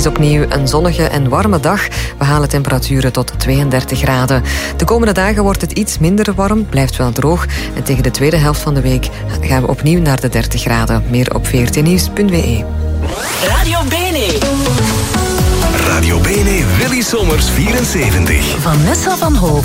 is opnieuw een zonnige en warme dag. We halen temperaturen tot 32 graden. De komende dagen wordt het iets minder warm, blijft wel droog. En tegen de tweede helft van de week gaan we opnieuw naar de 30 graden. Meer op vrtnieuws.be. Radio Bene. Radio Bene Willy Sommers 74. Vanessa van Hoof.